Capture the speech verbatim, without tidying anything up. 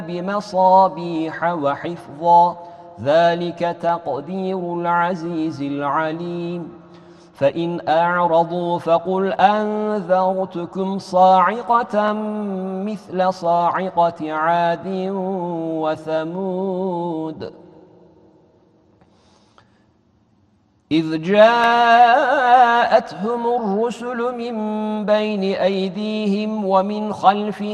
بمصابيح وحفظا ذلك تقدير العزيز العليم فإن أعرضوا فقل أنذرتكم صاعقة مثل صاعقة عاد وثمود إذ جاءتهم الرسل من بين أيديهم ومن خلفهم